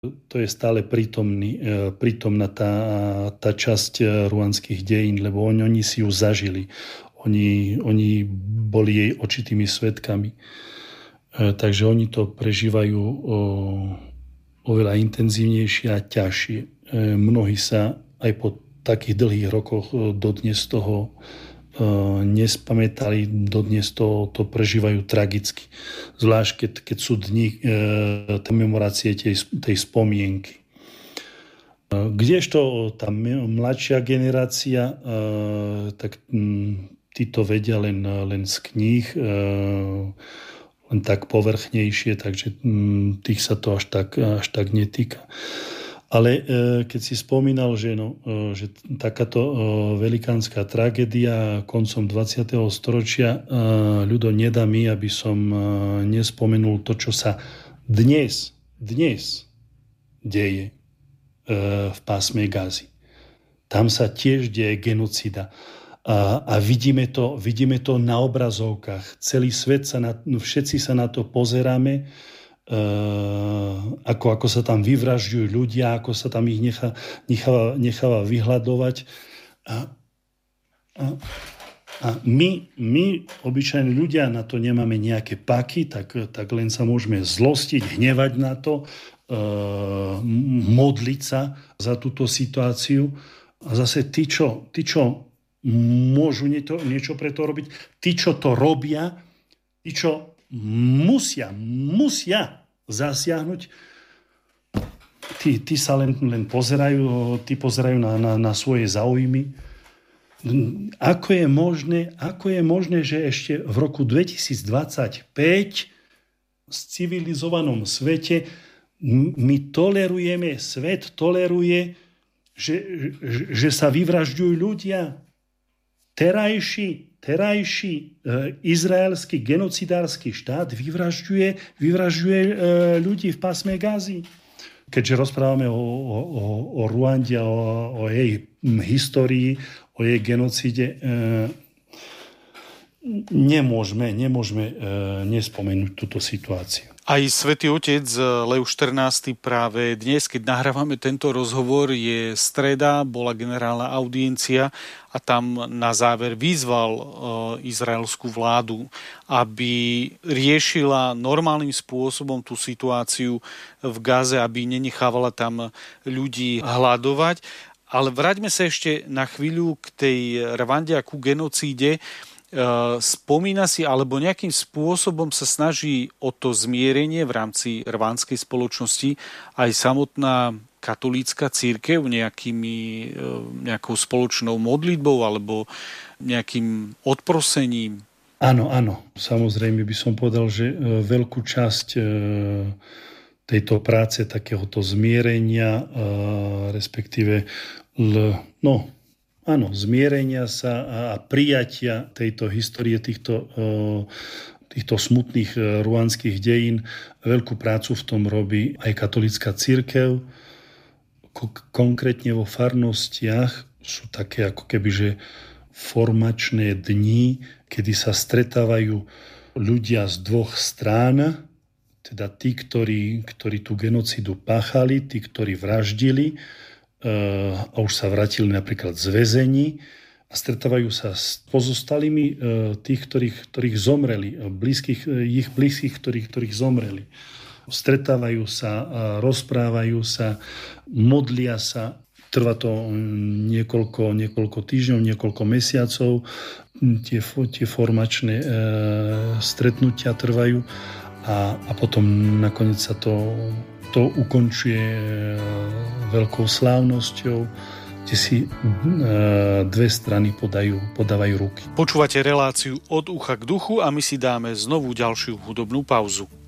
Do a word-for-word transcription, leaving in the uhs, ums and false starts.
To je stále prítomný, prítomná tá, tá časť ruandských dejín, lebo oni, oni si ju zažili. Oni, oni boli jej očitými svedkami. Takže oni to prežívajú o, oveľa intenzívnejšie a ťažšie. Mnohí sa aj po takých dlhých rokoch dodnes toho nespamätali, dodnes to, to prežívajú tragicky. Zvlášť, keď, keď sú dni e, memorácie tej, tej spomienky. Kdežto tá mladšia generácia, e, tak m, tí to vedia len, len z kníh, e, len tak povrchnejšie, takže m, tých sa to až tak, až tak netýka. Ale keď si spomínal, že, no, že takáto velikánska tragédia koncom dvadsiateho storočia, ľudo, nedá mi, aby som nespomenul to, čo sa dnes, dnes deje v pásme Gazy. Tam sa tiež deje genocida. A, a vidíme to, vidíme to na obrazovkách. Celý svet sa na, všetci sa na to pozeráme, Uh, ako, ako sa tam vyvražďujú ľudia, ako sa tam ich nechá, necháva, necháva vyhľadovať. A, a, a my, my, obyčajní ľudia, na to nemáme nejaké páky, tak, tak len sa môžeme zlostiť, hnevať na to, uh, modliť sa za túto situáciu. A zase tí, čo, tí, čo môžu niečo, niečo pre to robiť, tí, čo to robia, tí, čo musia, musia zasiahnuť, tí, tí sa len, len pozerajú, tí pozerajú na, na, na svoje záujmy. Ako je možné, ako je možné, že ešte v roku dvetisícdvadsaťpäť v civilizovanom svete my tolerujeme, svet toleruje, že, že, že sa vyvražďujú ľudia. Terajší Terajší e, izraelský genocidársky štát vyvražďuje, vyvražďuje e, ľudí v pásme Gazy. Keďže rozprávame o, o, o Ruande, o, o jej histórii, o jej genocíde, e, nemôžeme, nemôžeme e, nespomenúť túto situáciu. Aj Svätý Otec Lev štrnásty práve dnes, keď nahrávame tento rozhovor, je streda, bola generálna audiencia a tam na záver vyzval e, izraelskú vládu, aby riešila normálnym spôsobom tú situáciu v Gaze, aby nenechávala tam ľudí hladovať. Ale vráťme sa ešte na chvíľu k tej Rwande a ku genocíde. Spomína si, alebo nejakým spôsobom sa snaží o to zmierenie v rámci rwandskej spoločnosti aj samotná katolícka cirkev nejakými, nejakou spoločnou modlitbou alebo nejakým odprosením? Áno, áno. Samozrejme by som povedal, že veľkú časť tejto práce, takéhoto zmierenia, respektíve no, áno, zmierenia sa a prijatia tejto histórie, týchto, týchto smutných ruandských dejín. Veľkú prácu v tom robí aj katolícka cirkev. Konkrétne vo farnostiach sú také ako kebyže formačné dni, kedy sa stretávajú ľudia z dvoch strán, teda tí, ktorí, ktorí tú genocidu páchali, tí, ktorí vraždili, a už sa vrátili napríklad z väzení a stretávajú sa s pozostalými tých, ktorých, ktorých zomreli, blízkych, ich blízkych, ktorých, ktorých zomreli. Stretávajú sa, rozprávajú sa, modlia sa. Trvá to niekoľko, niekoľko týždňov, niekoľko mesiacov. Tie, tie formačné e, stretnutia trvajú a, a potom nakoniec sa to to ukončuje veľkou slávnosťou, kde si dve strany podajú, podávajú ruky. Počúvate reláciu Od ucha k duchu a my si dáme znovu ďalšiu hudobnú pauzu.